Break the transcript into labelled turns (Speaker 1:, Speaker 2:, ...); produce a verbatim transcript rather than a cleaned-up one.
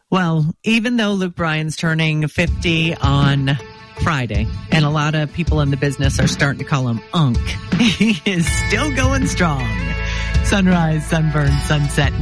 Speaker 1: Well, even though Luke Bryan's turning fifty on Friday, and a lot of people in the business are starting to call him Unc, he is still going strong. Sunrise, sunburn, sunset.